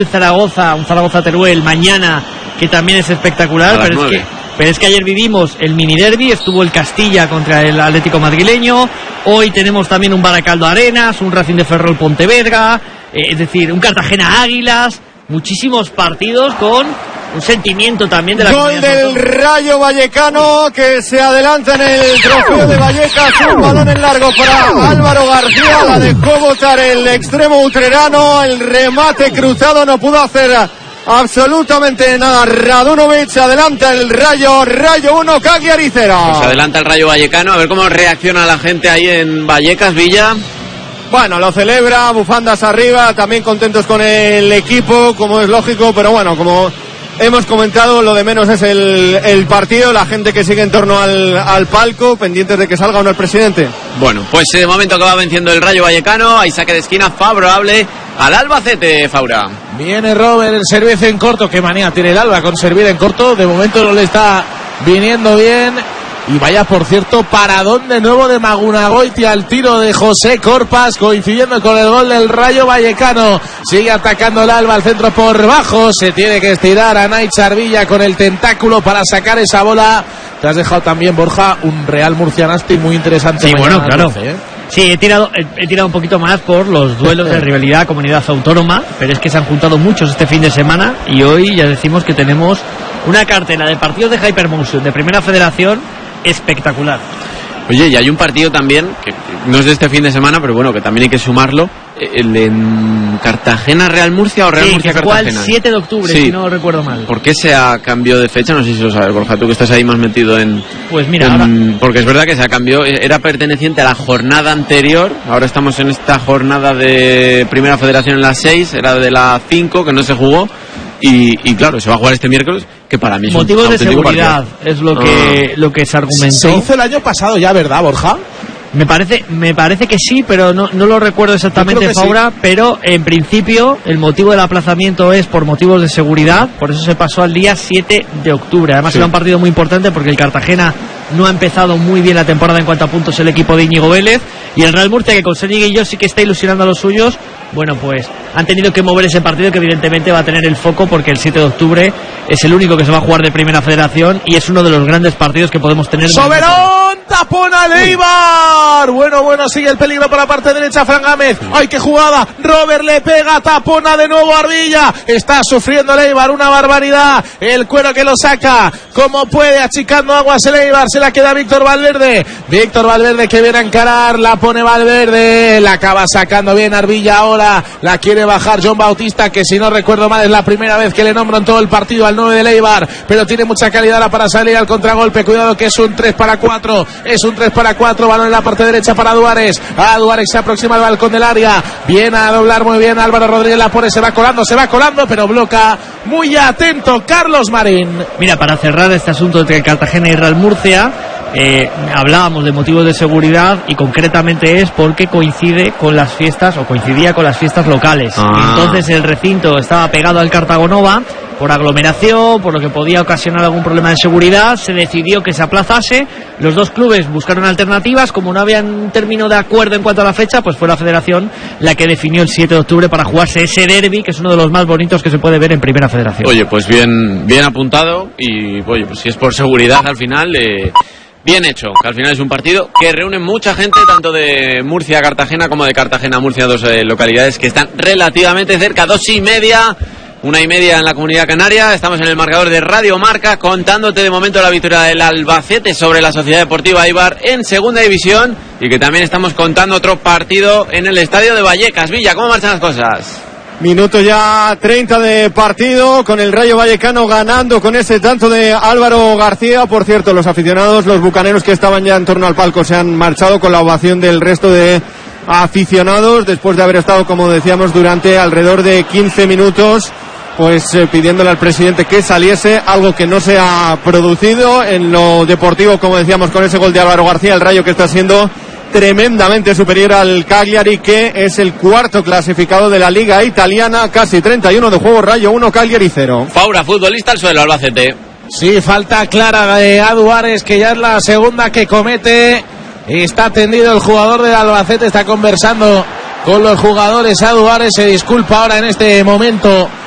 Zaragoza, un Zaragoza-Teruel mañana, que también es espectacular, pero es que ayer vivimos el mini derbi, estuvo el Castilla contra el Atlético madrileño, hoy tenemos también un Baracaldo Arenas, un Racing de Ferrol Pontevedra, es decir, un Cartagena Águilas, muchísimos partidos con un sentimiento también de la gol del Rayo Vallecano, que se adelanta en el trofeo de Vallecas. Un balón en largo para Álvaro García, la dejó botar el extremo utrerano, el remate cruzado, no pudo hacer absolutamente nada Radunovic. Adelanta el Rayo 1, Cagliari 0. Pues adelanta el Rayo Vallecano, a ver cómo reacciona la gente ahí en Vallecas, Villa. Bueno, lo celebra, bufandas arriba, también contentos con el equipo, como es lógico, pero bueno, como hemos comentado, lo de menos es el partido, la gente que sigue en torno al palco, pendientes de que salga o no el presidente. Bueno, pues de momento que va venciendo el Rayo Vallecano, hay saque de esquina favorable al Albacete, Faura. Viene Robert, el servicio en corto, qué manía tiene el Alba con servir en corto, de momento no le está viniendo bien. Y vaya, por cierto, paradón de nuevo de Magunagoitia al tiro de José Corpas, coincidiendo con el gol del Rayo Vallecano. Sigue atacando el Alba al centro por bajo, se tiene que estirar a Nait Sarvilla con el tentáculo para sacar esa bola. Te has dejado también, Borja, un Real Murcianasti muy interesante. Sí, bueno, claro. 12, Sí, he tirado un poquito más por los duelos de rivalidad comunidad autónoma, pero es que se han juntado muchos este fin de semana y hoy ya decimos que tenemos una cartela de partidos de Hypermotion de Primera Federación espectacular. Oye, y hay un partido también que no es de este fin de semana, pero bueno, que también hay que sumarlo, el en Cartagena Real Murcia o Real Murcia Cartagena. El 7 de octubre, sí. Si no recuerdo mal. ¿Por qué se ha cambiado de fecha? No sé si lo sabes, Borja, tú que estás ahí más metido en... Pues mira, ahora... porque es verdad que se ha cambiado, era perteneciente a la jornada anterior, ahora estamos en esta jornada de Primera Federación en las 6, era de la 5 que no se jugó. Y claro, se va a jugar este miércoles, que para mí es motivos un de seguridad partido. es lo que se argumentó. Se hizo el año pasado ya, ¿verdad, Borja? Me parece que sí, pero no lo recuerdo exactamente, Faura, sí. Pero en principio el motivo del aplazamiento es por motivos de seguridad, por eso se pasó al día 7 de octubre. Además, era un partido muy importante porque el Cartagena no ha empezado muy bien la temporada en cuanto a puntos el equipo de Íñigo Vélez, y el Real Murcia, que con Sergi Guillot sí que está ilusionando a los suyos. Bueno, pues han tenido que mover ese partido, que evidentemente va a tener el foco porque el 7 de octubre es el único que se va a jugar de Primera Federación y es uno de los grandes partidos que podemos tener. ¡Soberón! ¡Tapona Leibar! Bueno, sigue el peligro por la parte derecha, Fran Gámez. ¡Ay, qué jugada! Robert le pega, tapona de nuevo Arbilla. Está sufriendo Leibar, una barbaridad. El Cuero que lo saca como puede, achicando aguas el Leibar. Se la queda Víctor Valverde. Víctor Valverde que viene a encarar, la pone Valverde. La acaba sacando bien Arbilla ahora. La quiere bajar John Bautista, que si no recuerdo mal es la primera vez que le nombro en todo el partido al 9 de Leibar, pero tiene mucha calidad para salir al contragolpe. Cuidado que es un 3-4, es un 3-4, balón en la parte derecha para Duárez. Duárez se aproxima al balcón del área, viene a doblar muy bien Álvaro Rodríguez, la pone, se va colando, pero bloca muy atento Carlos Marín. Mira, para cerrar este asunto entre Cartagena y Real Murcia, hablábamos de motivos de seguridad y concretamente es porque coincidía con las fiestas locales. Entonces el recinto estaba pegado al Cartagonova por aglomeración, por lo que podía ocasionar algún problema de seguridad. Se decidió que se aplazase. Los dos clubes buscaron alternativas. Como no habían término de acuerdo en cuanto a la fecha, pues fue la federación la que definió el 7 de octubre para jugarse ese derbi, que es uno de los más bonitos que se puede ver en Primera Federación. Oye, pues bien apuntado, y oye, pues si es por seguridad al final... bien hecho, que al final es un partido que reúne mucha gente, tanto de Murcia a Cartagena como de Cartagena a Murcia, dos localidades que están relativamente cerca, 2:30, 1:30 en la Comunidad Canaria. Estamos en el marcador de Radio Marca, contándote de momento la victoria del Albacete sobre la Sociedad Deportiva Eibar en Segunda División, y que también estamos contando otro partido en el estadio de Vallecas. Villa, ¿cómo marchan las cosas? Minuto ya 30 de partido, con el Rayo Vallecano ganando con ese tanto de Álvaro García. Por cierto, los aficionados, los bucaneros que estaban ya en torno al palco, se han marchado con la ovación del resto de aficionados, después de haber estado, como decíamos, durante alrededor de 15 minutos pues pidiéndole al presidente que saliese, algo que no se ha producido. En lo deportivo, como decíamos, con ese gol de Álvaro García, el Rayo que está siendo tremendamente superior al Cagliari, que es el cuarto clasificado de la Liga Italiana. Casi 31 de juego, Rayo 1, Cagliari 0. Faura, futbolista al suelo, Albacete. Sí, falta clara de Duárez, que ya es la segunda que comete. Está tendido el jugador del Albacete, está conversando con los jugadores. Duárez se disculpa ahora en este momento